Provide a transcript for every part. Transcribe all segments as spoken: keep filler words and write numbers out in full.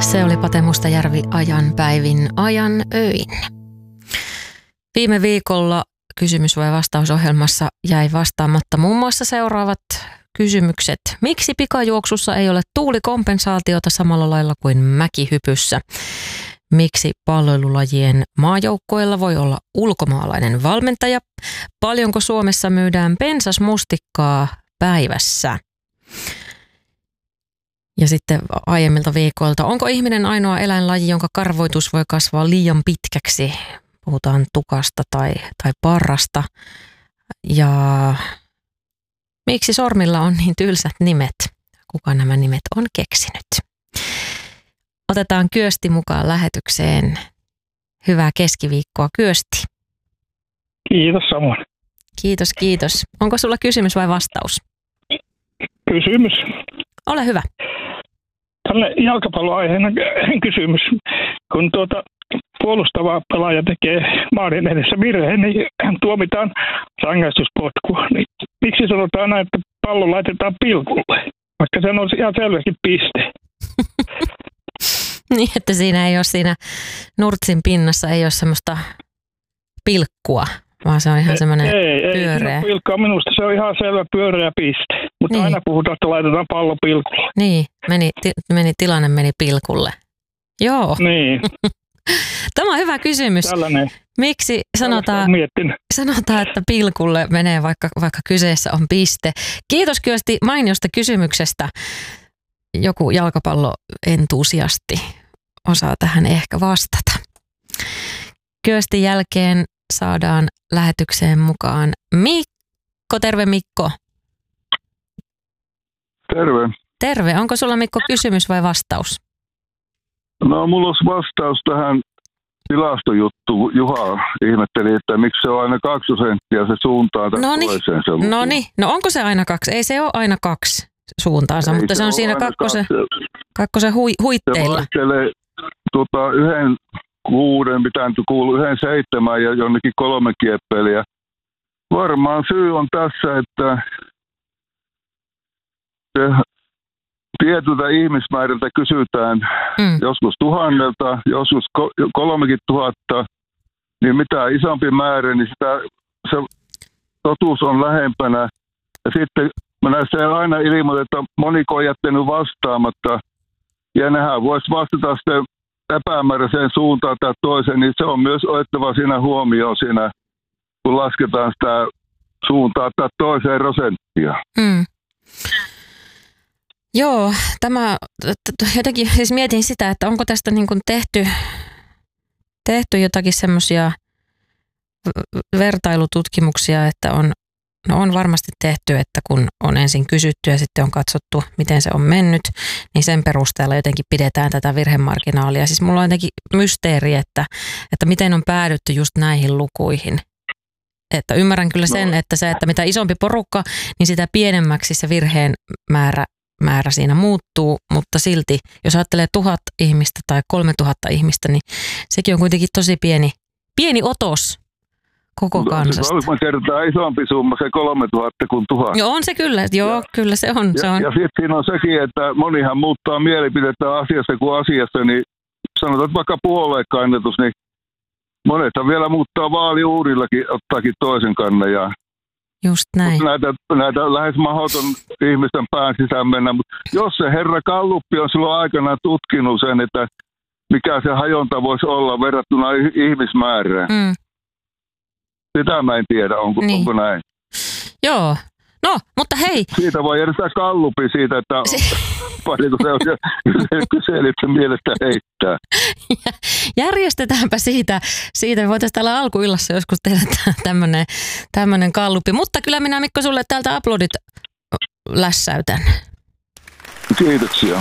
Se oli Pate Mustajärvi ajan päivin ajan öin. Viime viikolla kysymys vai vastausohjelmassa jäi vastaamatta muun muassa seuraavat kysymykset. Miksi pikajuoksussa ei ole tuulikompensaatiota samalla lailla kuin mäkihypyssä? Miksi palloilulajien maajoukkoilla voi olla ulkomaalainen valmentaja? Paljonko Suomessa myydään pensasmustikkaa päivässä? Ja sitten aiemmilta viikoilta, onko ihminen ainoa eläinlaji, jonka karvoitus voi kasvaa liian pitkäksi? Puhutaan tukasta tai, tai parrasta. Ja miksi sormilla on niin tylsät nimet? Kuka nämä nimet on keksinyt? Otetaan Kyösti mukaan lähetykseen. Hyvää keskiviikkoa, Kyösti. Kiitos samoin. Kiitos, kiitos. Onko sulla kysymys vai vastaus? Kysymys. Ole hyvä. Tälle jalkapalloaiheena kysymys. Kun tuota puolustava pelaaja tekee maalin edessä virheen, niin tuomitaan rangaistuspotku. Niin miksi sanotaan näin, että pallo laitetaan pilkulle? Vaikka se on ihan selvästi piste. Niin, että siinä ei ole siinä nurtsin pinnassa ei ole semmoista pilkkua, vaan se on ihan semmoinen pyöreä. Ei, ei pilkkaa minusta, se on ihan selvä pyöreä piste. Mutta niin. Aina puhutaan, että laitetaan pallo pilkulle. Niin, meni, ti, meni, tilanne meni pilkulle. Joo. Niin. Tämä on hyvä kysymys. Tällainen. Miksi sanotaan, sanotaan, että pilkulle menee, vaikka, vaikka kyseessä on piste? Kiitos Kyösti mainiosta kysymyksestä. Joku jalkapalloentusiasti osaa tähän ehkä vastata. Kyöstin jälkeen saadaan lähetykseen mukaan Mikko. Terve Mikko. Terve. Terve. Onko sulla Mikko kysymys vai vastaus? No mulla olisi vastaus tähän tilastojuttuun. Juha ihmetteli, että miksi se on aina kaksi prosenttia se suuntaan tai toiseen. No niin, no onko se aina kaksi? Ei se ole aina kaksi suuntaansa, ei, mutta se, se on siinä kakkosen, kakkosen hui, huitteilla. Se vaihtelee tota, yhden kuuden, pitää nyt kuulua yhden seitsemän ja jonnekin kolme kieppeliä. Varmaan syy on tässä, että se tietyltä ihmismäärältä kysytään mm. joskus tuhannelta, joskus kolmekin tuhatta, niin mitä isompi määrä, niin sitä se totuus on lähempänä. Ja sitten näissä aina ilmoitetaan, moniko on jättänyt vastaamatta, ja nehän voisi vastata sitten epämääräiseen suuntaan tai toiseen, niin se on myös otettava siinä huomioon siinä, kun lasketaan sitä suuntaa tai toiseen prosenttia. Mm. Joo, tämä, jotenkin siis mietin sitä, että onko tästä niin kuin tehty, tehty jotakin semmoisia vertailututkimuksia, että on, no on varmasti tehty, että kun on ensin kysytty ja sitten on katsottu, miten se on mennyt, niin sen perusteella jotenkin pidetään tätä virhemarginaalia. Siis mulla on jotenkin mysteeri, että, että miten on päädytty just näihin lukuihin. Että ymmärrän kyllä sen, no. että se, että mitä isompi porukka, niin sitä pienemmäksi se virheen määrä määrä siinä muuttuu, mutta silti, jos ajattelee tuhat ihmistä tai kolme tuhatta ihmistä, niin sekin on kuitenkin tosi pieni, pieni otos koko no, kansasta. Se on kertaa isompi summa, se kolme tuhatta kuin tuhat. Joo, on se kyllä. Joo, ja, kyllä se on. Ja, se on. ja sitten siinä on sekin, että monihan muuttaa mielipidettä asiasta kuin asiasta, niin sanotaan vaikka puoluekannatus, niin monethan vielä muuttaa vaaliuurillakin, ottaakin toisen kannan ja just näin. Näitä, näitä lähes mahdoton ihmisten pään sisään mennä, mutta jos se herra Galluppi on silloin aikanaan tutkinut sen, että mikä se hajonta voisi olla verrattuna ihmismäärään. Mm. Sitä mä en tiedä, onko, niin. onko näin. Joo, no, mutta hei. Siitä voi järjestää Galluppi siitä, että paljonko se on kyselitsen mielestä heittää. Järjestetäänpä siitä. Siitä me voitaisiin täällä alkuillassa joskus tehdä tämmöinen, tämmöinen Galluppi. Mutta kyllä minä Mikko sulle täältä aplodit lässäytän. Kiitoksia.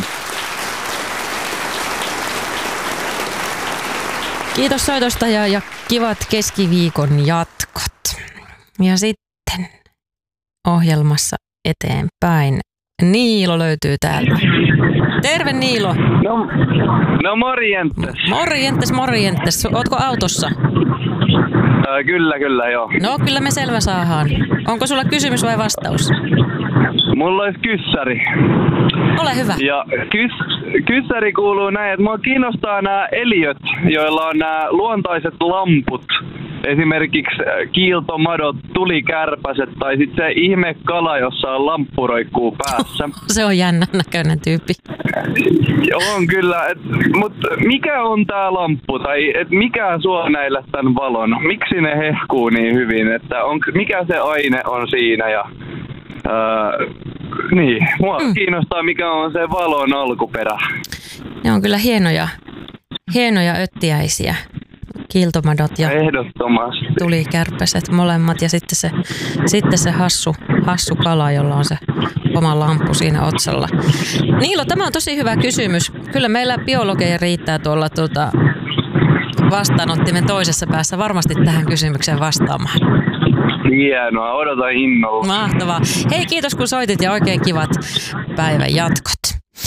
Kiitos soitosta ja, ja kivat keskiviikon jatkot. Ja sitten ohjelmassa eteenpäin. Niilo löytyy täältä. Terve Niilo. No, no morjentes. Morjentes, morjentes. Ootko autossa? Äh, kyllä, kyllä, joo. No kyllä me selvä saadaan. Onko sulla kysymys vai vastaus? Mulla olisi kyssäri. Ole hyvä. Ja kys- kyssäri kuuluu näin, että mua kiinnostaa nämä eliöt, joilla on nämä luontaiset lamput. Esimerkiksi kiiltomadot, tulikärpäset tai sitten se ihmekala, jossa on lamppu roikkuu päässä. Se on jännän näköinen tyyppi. On kyllä, mutta mikä on tää lamppu tai et mikä suo näille tämän valon? Miksi ne hehkuu niin hyvin? Että on, mikä se aine on siinä ja... Öö, niin, mua mm. kiinnostaa mikä on se valon alkuperä. Ne on kyllä hienoja, hienoja öttiäisiä. Kiiltomadot ja ehdottomasti tulikärpäset molemmat ja sitten se, sitten se hassu, hassu kala, jolla on se oma lamppu siinä otsalla. Niilo, tämä on tosi hyvä kysymys. Kyllä meillä biologeja riittää tuolla tuota vastaanottimen toisessa päässä varmasti tähän kysymykseen vastaamaan. Hienoa, odotan innolla. Mahtavaa. Hei, kiitos kun soitit ja oikein kivat päivän jatkot.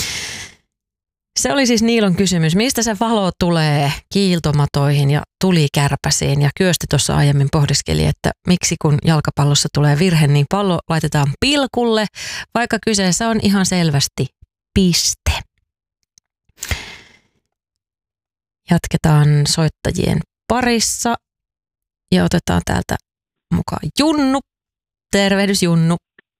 Se oli siis Niilon kysymys, mistä se valo tulee kiiltomatoihin ja tulikärpäsiin. Ja Kyösti tuossa aiemmin pohdiskeli, että miksi kun jalkapallossa tulee virhe, niin pallo laitetaan pilkulle, vaikka kyseessä on ihan selvästi piste. Jatketaan soittajien parissa ja otetaan täältä mukaan Junnu. Tervehdys Junnu.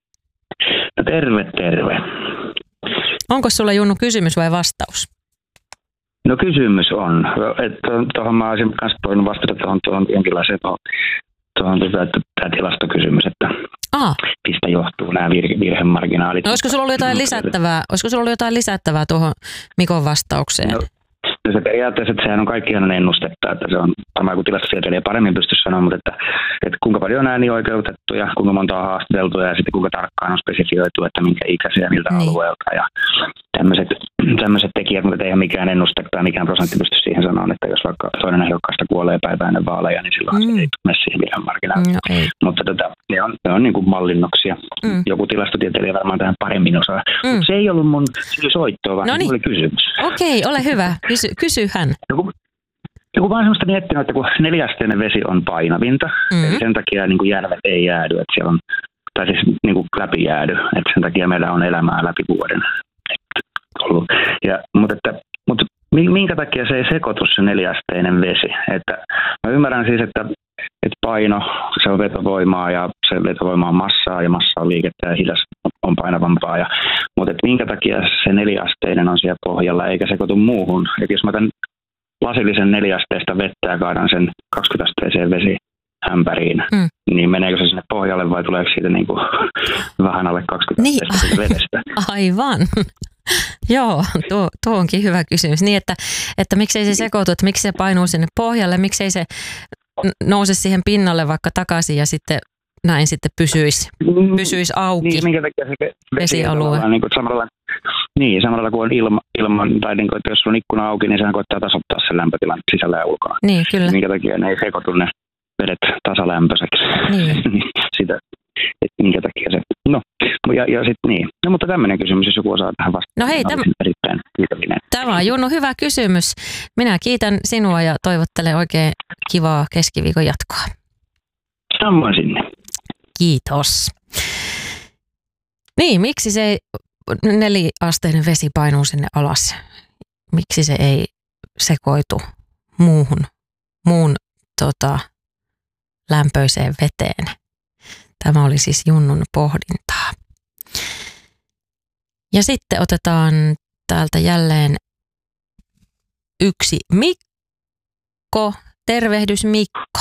No terve, terve. Onko sulla Junnu kysymys vai vastaus? No kysymys on. Tuohon mä olisin myös voinut vastata tuohon, tuohon jonkinlaiseen tuohon, tuohon tämä tilastokysymys, että Aha. mistä johtuu nämä vir- virhemarginaalit. No olisiko sulla ollut jotain lisättävää, olisiko sulla ollut jotain lisättävää tuohon Mikon vastaukseen? No, se periaatteessa, että sehän on kaikki on ennustetta, että se on varmaan kuin tilastotieteilijä paremmin pysty sanomaan, mutta että, että kuinka paljon on äänioikeutettuja, kuinka monta on haastateltu ja sitten kuinka tarkkaan on spesifioitu, että minkä ikäisiä ja miltä niin. alueelta ja tämmöiset, tämmöiset tekijät, mutta eihän mikään ennuste tai mikään prosentti pysty siihen sanomaan, että jos vaikka toinen ehdokkaasta kuolee päivää ennen vaaleja, niin silloin mm. se ei tule siihen virhemarginaaliin. No, mutta tota, ne on, ne on niin kuin mallinnoksia. Mm. Joku tilastotieteilijä varmaan tähän paremmin osaa. Mm. Mutta se ei ollut mun soittoa, vaan se oli kysymys. Okei, ole hyvä. Kysy, kysy hän. Joku, joku vaan semmoista miettinyt, että kun neljäasteinen vesi on painavinta, mm-hmm. eli sen takia niin kuin järvet ei jäädy, että siellä on, tai siis niin kuin läpi jäädy, että sen takia meillä on elämää läpi vuoden. Ja, mutta, että, mutta minkä takia se ei sekoitu se neljäasteinen vesi? Että mä ymmärrän siis, että, että paino, se on vetovoimaa ja se vetovoima on massaa ja massa on liikettä ja hidas on painavampaa. Ja, mutta että minkä takia se neljäasteinen on siellä pohjalla eikä sekoitu muuhun? Et jos mä tämän lasillisen neljäasteista vettä ja kaadan sen kaksikymmentä-asteiseen vesihämpäriin, mm. niin meneekö se sinne pohjalle vai tuleeko siitä niin kuin vähän alle kaksikymmentä-asteista niin, vedestä? Aivan. Joo, tuo, tuo onkin hyvä kysymys. Niin, että, että miksei se sekoitu, että miksi se painuu sinne pohjalle, miksei se nouse siihen pinnalle vaikka takaisin ja sitten näin sitten pysyisi, pysyisi auki niin, minkä takia se vesialue. Niin, samalla, niin, samalla kun on ilma, ilma tai niin kuin, että jos on ikkuna auki, niin sehän koittaa tasoittaa sen lämpötilan sisällä ja ulkona. Niin, kyllä. Minkä takia ne ei sekoitu ne vedet tasalämpöiseksi. Niin. Sitä, että minkä takia se, no, ja, ja sitten niin. No, mutta tämmöinen kysymys, jos joku osaa tähän vastata. No hei, tämä, erittäin kiitollinen. Tämä on Junnu hyvä kysymys. Minä kiitän sinua ja toivottelen oikein kivaa keskiviikon jatkoa. Samoin sinne. Kiitos. Niin, miksi se neliasteinen vesi painuu sinne alas? Miksi se ei sekoitu muuhun, muun tota, lämpöiseen veteen? Tämä oli siis Junnun pohdintaa. Ja sitten otetaan täältä jälleen yksi Mikko. Tervehdys Mikko.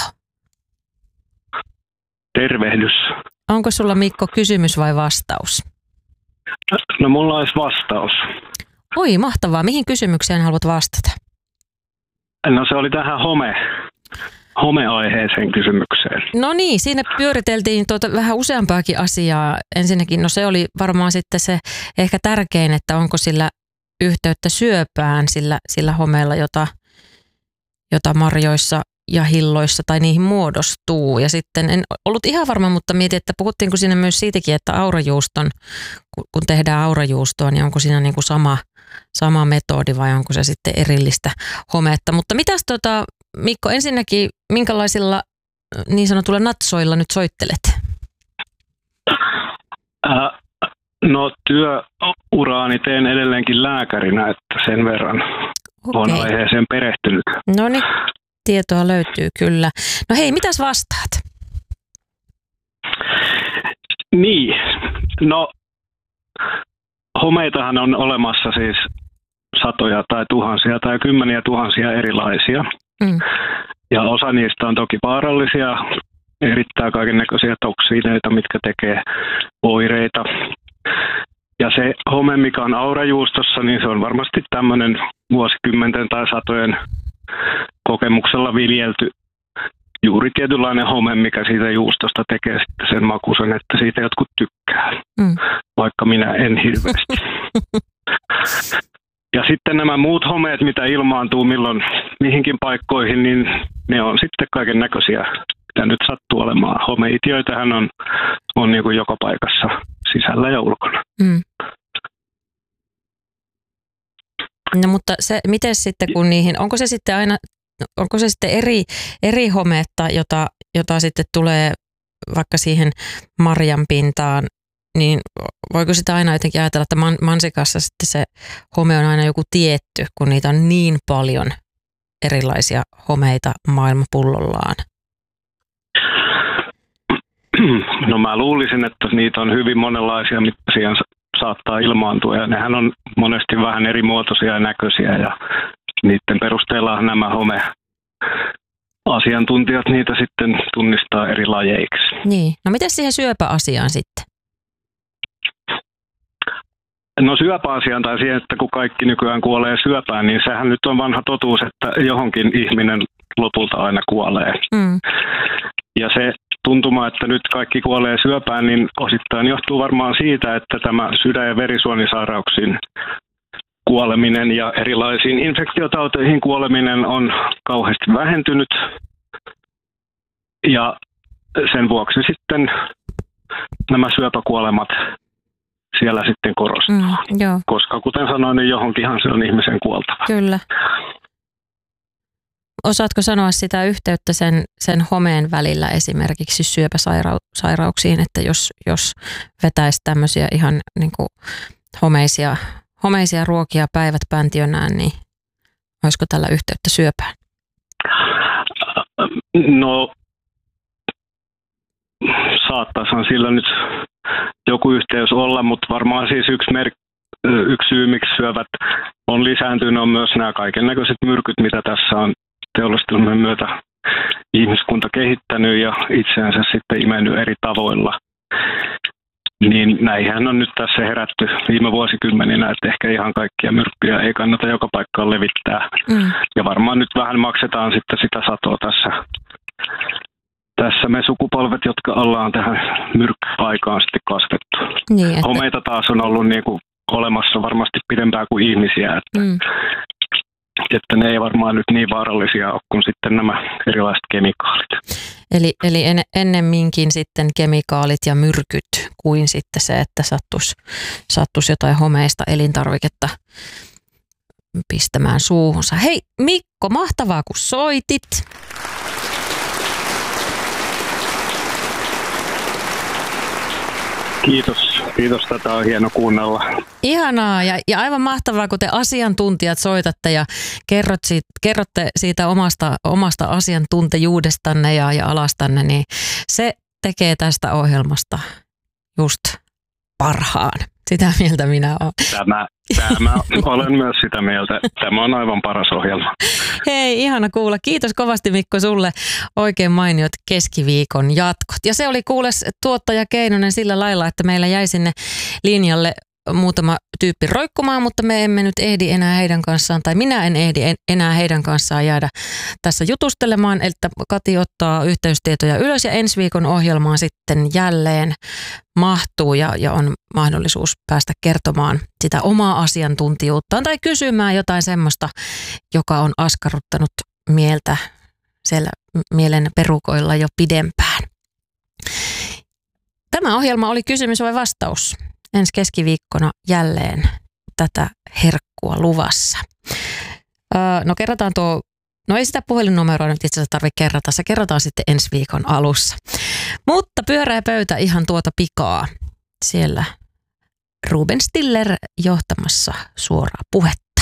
Tervehdys. Onko sulla Mikko kysymys vai vastaus? No mulla olisi vastaus. Oi, mahtavaa. Mihin kysymykseen haluat vastata? No se oli tähän home, homeaiheeseen kysymykseen. No niin, siinä pyöriteltiin tuota vähän useampaakin asiaa. Ensinnäkin, no se oli varmaan sitten se ehkä tärkein, että onko sillä yhteyttä syöpään sillä, sillä homeella, jota, jota marjoissa ja hilloissa tai niihin muodostuu. Ja sitten en ollut ihan varma, mutta mietin, että puhuttiinko siinä myös siitäkin, että aurajuuston, kun tehdään aurajuustoa, niin onko siinä niin kuin sama, sama metodi vai onko se sitten erillistä hometta. Mutta mitäs tota, Mikko, ensinnäkin minkälaisilla niin sanotuilla natsoilla nyt soittelet? Äh, No työuraani teen edelleenkin lääkärinä, että sen verran Okei. olen aiheeseen perehtynyt. No niin, tietoa löytyy kyllä. No hei, mitäs vastaat? Niin, no homeitahan on olemassa siis satoja tai tuhansia tai kymmeniä tuhansia erilaisia. Mm. Ja osa niistä on toki vaarallisia, erittää kaikennäköisiä toksiineita, mitkä tekee oireita. Ja se home, mikä on aurajuustossa, niin se on varmasti tämmöinen vuosikymmenten tai satojen kokemuksella viljelty juuri tietynlainen home, mikä siitä juustosta tekee sitten sen makuisen, että siitä jotkut tykkää, mm. vaikka minä en hirveästi. Ja sitten nämä muut homeet, mitä ilmaantuu milloin mihinkin paikkoihin, niin ne on sitten kaiken näköisiä, mitä nyt sattuu olemaan. Homeitiöitähän on, on niin kuin joka paikassa sisällä ja ulkona. Mm. No mutta se, miten sitten kun niihin, onko se sitten aina, onko se sitten eri, eri hometta, jota, jota sitten tulee vaikka siihen marjan pintaan, niin voiko sitä aina jotenkin ajatella, että man, mansikassa sitten se home on aina joku tietty, kun niitä on niin paljon erilaisia homeita maailmanpullollaan? No mä luulisin, että niitä on hyvin monenlaisia, mitä siihen saattaa ilmaantua, ja nehän on monesti vähän eri muotoisia ja näköisiä, ja niiden perusteella nämä home-asiantuntijat niitä sitten tunnistaa eri lajeiksi. Niin, no miten siihen syöpäasiaan sitten? No syöpäasiaan tai siihen, että kun kaikki nykyään kuolee syöpään, niin sehän nyt on vanha totuus, että johonkin ihminen lopulta aina kuolee. Mm. Ja se tuntuma, että nyt kaikki kuolee syöpään, niin osittain johtuu varmaan siitä, että tämä sydän- ja verisuonisairauksiin kuoleminen ja erilaisiin infektiotauteihin kuoleminen on kauheasti vähentynyt. Ja sen vuoksi sitten nämä syöpäkuolemat siellä sitten korostuu. Mm, joo. Koska kuten sanoin, niin johonkinhan se on ihmisen kuoltava. Kyllä. Osaatko sanoa sitä yhteyttä sen, sen homeen välillä esimerkiksi syöpäsairauksiin, että jos, jos vetäisi tämmöisiä ihan niin kuin homeisia, homeisia ruokia päivät päntiönään, niin olisiko tällä yhteyttä syöpään? No saattaisihan sillä nyt joku yhteys olla, mutta varmaan siis yksi, mer- yksi syy, miksi syövät on lisääntynyt, on myös nämä kaikennäköiset myrkyt, mitä tässä on teollistumisen myötä ihmiskunta kehittänyt ja itseänsä sitten imennyt eri tavoilla. Niin näihän on nyt tässä herätty viime vuosikymmeninä, että ehkä ihan kaikkia myrkkyjä ei kannata joka paikkaan levittää. Mm. Ja varmaan nyt vähän maksetaan sitten sitä satoa tässä. Tässä me sukupolvet, jotka ollaan tähän myrkkyaikaan sitten kasvettu. Niin, että homeita taas on ollut niin kuin olemassa varmasti pidempään kuin ihmisiä, että, mm. että ne ei varmaan nyt niin vaarallisia ole kuin sitten nämä erilaiset kemikaalit. Eli, eli en, ennemminkin sitten kemikaalit ja myrkyt kuin sitten se, että sattuisi, sattuisi jotain homeista elintarviketta pistämään suuhunsa. Hei Mikko, mahtavaa kun soitit. Kiitos. Kiitos, tätä on hieno kuunnella. Ihanaa ja, ja aivan mahtavaa, kun te asiantuntijat soitatte ja kerrot siitä, kerrotte siitä omasta, omasta asiantuntijuudestanne ja, ja alastanne, niin se tekee tästä ohjelmasta just parhaan. Sitä mieltä minä olen. Tämä, tämä olen myös sitä mieltä. Tämä on aivan paras ohjelma. Hei, ihana kuulla. Kiitos kovasti Mikko sulle. Oikein mainiot keskiviikon jatkot. Ja se oli kuules tuottaja Keinonen sillä lailla, että meillä jäi sinne linjalle muutama tyyppi roikkumaan, mutta me emme nyt ehdi enää heidän kanssaan, tai minä en ehdi enää heidän kanssaan jäädä tässä jutustelemaan, että Kati ottaa yhteystietoja ylös ja ensi viikon ohjelmaan sitten jälleen mahtuu ja, ja on mahdollisuus päästä kertomaan sitä omaa asiantuntijuuttaan tai kysymään jotain semmoista, joka on askarruttanut mieltä siellä mielen perukoilla jo pidempään. Tämä ohjelma oli kysymys vai vastaus? Ensi keskiviikkona jälleen tätä herkkua luvassa. Öö, no kerrotaan tuo, no ei sitä puhelinnumeroa nyt itse asiassa tarvitse kerrata, se kerrotaan sitten ensi viikon alussa. Mutta pyöreä pöytä ihan tuota pikaa. Siellä Ruben Stiller johtamassa suoraa puhetta.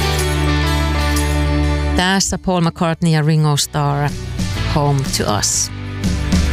Tässä Paul McCartney ja Ringo Starr, Home to Us.